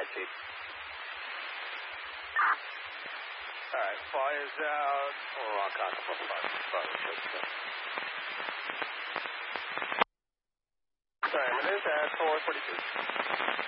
feet. Alright, fire's out. We're on contact for 5. Sorry, Menendez at 442.